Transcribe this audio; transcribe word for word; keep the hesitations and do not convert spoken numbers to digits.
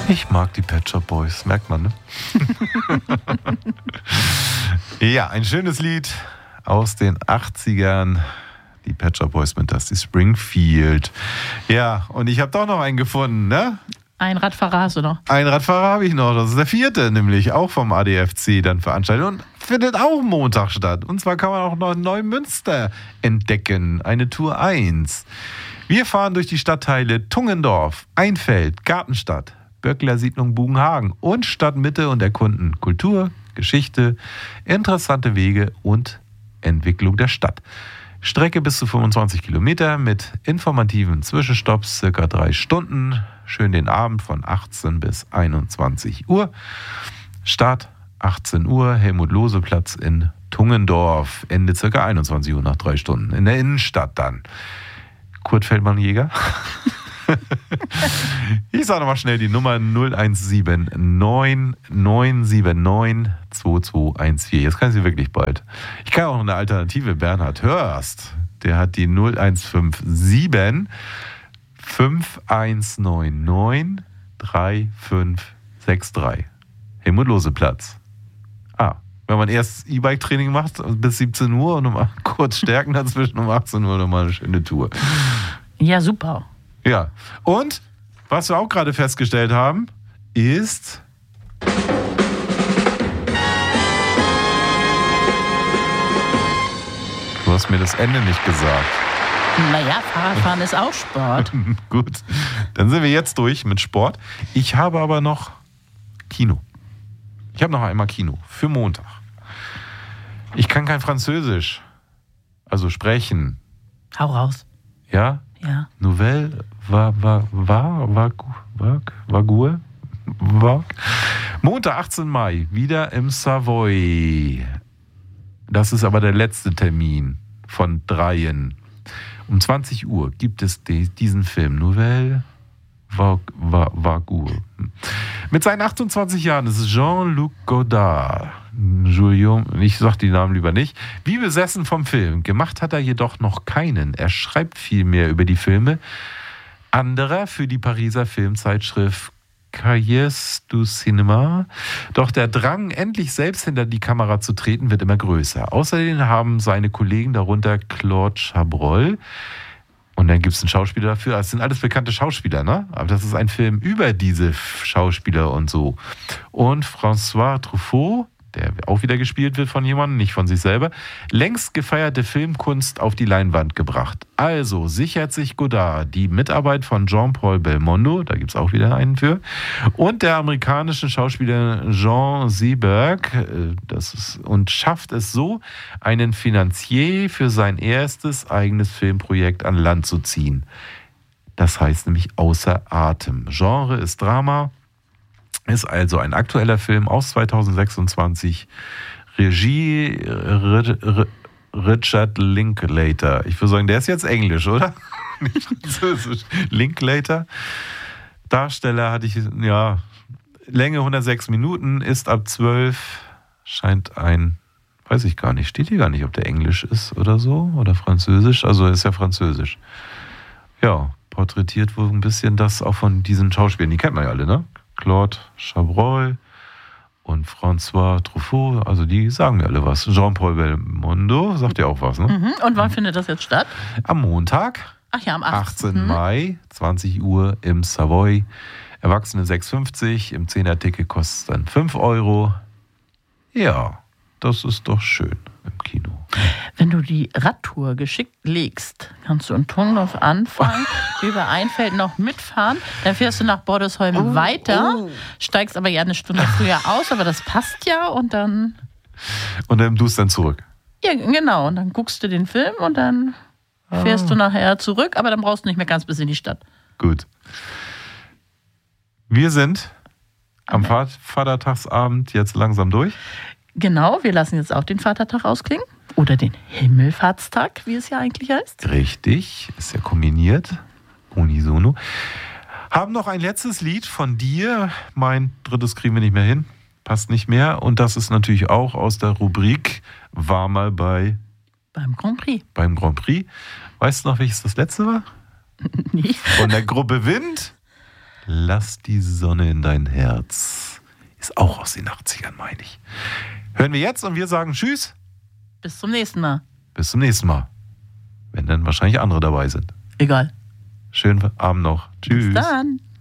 Ich mag die Pet Shop Boys, merkt man, ne? Ja, ein schönes Lied aus den achtzigern. Die Pet Shop Boys mit Dusty Springfield. Ja, und ich habe doch noch einen gefunden, ne? Ein Radfahrer hast du noch. Ein Radfahrer habe ich noch. Das ist der vierte, nämlich auch vom A D F C dann veranstaltet und findet auch Montag statt. Und zwar kann man auch noch Neumünster entdecken. Eine Tour eins. Wir fahren durch die Stadtteile Tungendorf, Einfeld, Gartenstadt, Böckler Siedlung Bugenhagen und Stadtmitte und erkunden Kultur, Geschichte, interessante Wege und Entwicklung der Stadt. Strecke bis zu fünfundzwanzig Kilometer mit informativen Zwischenstopps, circa drei Stunden. Schön den Abend von achtzehn bis einundzwanzig Uhr. Start achtzehn Uhr, Helmut-Lohse-Platz in Tungendorf. Ende circa einundzwanzig Uhr nach drei Stunden. In der Innenstadt dann. Kurt Feldmann-Jäger. Ich sage nochmal schnell die Nummer null eins sieben neun neun sieben neun zwei zwei eins vier. Jetzt kann ich sie wirklich bald. Ich kann auch eine Alternative. Bernhard Hörst, der hat die null eins fünf sieben fünf eins neun neun drei fünf sechs drei. Helmut-Lohse-Platz. Ah, wenn man erst E-Bike-Training macht bis siebzehn Uhr und um kurz Stärken dazwischen um achtzehn Uhr nochmal eine schöne Tour. Ja, super. Ja, und was wir auch gerade festgestellt haben, ist... Du hast mir das Ende nicht gesagt. Naja, Fahrradfahren ist auch Sport. Gut, dann sind wir jetzt durch mit Sport. Ich habe aber noch Kino. Ich habe noch einmal Kino für Montag. Ich kann kein Französisch, also sprechen. Hau raus. Ja? Ja. Nouvelle war war war war war war war Montag, achtzehnten Mai, wieder im Savoy. Das ist aber der letzte Termin von dreien. Um zwanzig Uhr gibt es die, diesen Film Nouvelle war war Mit seinen achtundzwanzig Jahren ist Jean-Luc Godard. Julien, ich sag die Namen lieber nicht, wie besessen vom Film. Gemacht hat er jedoch noch keinen. Er schreibt viel mehr über die Filme anderer für die Pariser Filmzeitschrift Cahiers du Cinéma. Doch der Drang, endlich selbst hinter die Kamera zu treten, wird immer größer. Außerdem haben seine Kollegen, darunter Claude Chabrol, und dann gibt es einen Schauspieler dafür. Das sind alles bekannte Schauspieler, ne? Aber das ist ein Film über diese Schauspieler und so. Und François Truffaut, der auch wieder gespielt wird von jemandem, nicht von sich selber, längst gefeierte Filmkunst auf die Leinwand gebracht. Also sichert sich Godard die Mitarbeit von Jean-Paul Belmondo, da gibt es auch wieder einen für, und der amerikanischen Schauspieler Jean Seberg, das ist, und schafft es so, einen Finanzier für sein erstes eigenes Filmprojekt an Land zu ziehen. Das heißt nämlich Außer Atem. Genre ist Drama. Ist also ein aktueller Film aus zweitausendsechsundzwanzig. Regie Richard Linklater. Ich würde sagen, der ist jetzt Englisch, oder? Nicht Französisch. Linklater. Darsteller hatte ich, ja, Länge hundertsechs Minuten, ist ab zwölf, scheint ein, weiß ich gar nicht, steht hier gar nicht, ob der Englisch ist oder so, oder Französisch. Also ist ja Französisch. Ja, porträtiert wohl ein bisschen das auch von diesen Schauspielern. Die kennt man ja alle, ne? Claude Chabrol und François Truffaut, also die sagen mir alle was. Jean-Paul Belmondo sagt ja auch was, ne? Mhm. Und wann findet das jetzt statt? Am Montag, Ach ja, am achtzehnten Mai, zwanzig Uhr im Savoy. Erwachsene sechs fünfzig, im Zehner-Ticket kostet es dann fünf Euro. Ja, das ist doch schön im Kino. Wenn du die Radtour geschickt legst, kannst du in Tungdorf anfangen, über Einfeld noch mitfahren, dann fährst du nach Bordesholm oh, weiter, oh. steigst aber ja eine Stunde früher aus, aber das passt ja und dann... Und dann tust du dann zurück? Ja, genau. Und dann guckst du den Film und dann fährst ah. du nachher zurück, aber dann brauchst du nicht mehr ganz bis in die Stadt. Gut. Wir sind am okay. Vatertagsabend jetzt langsam durch. Genau, wir lassen jetzt auch den Vatertag ausklingen. Oder den Himmelfahrtstag, wie es ja eigentlich heißt. Richtig, ist ja kombiniert, unisono. Haben noch ein letztes Lied von dir. Mein drittes kriegen wir nicht mehr hin, passt nicht mehr. Und das ist natürlich auch aus der Rubrik War mal bei... Beim Grand Prix. Beim Grand Prix. Weißt du noch, welches das letzte war? Nicht. Von der Gruppe Wind. Lass die Sonne in dein Herz. Ist auch aus den achtzigern, meine ich. Hören wir jetzt und wir sagen Tschüss. Bis zum nächsten Mal. Bis zum nächsten Mal. Wenn dann wahrscheinlich andere dabei sind. Egal. Schönen Abend noch. Tschüss. Bis dann.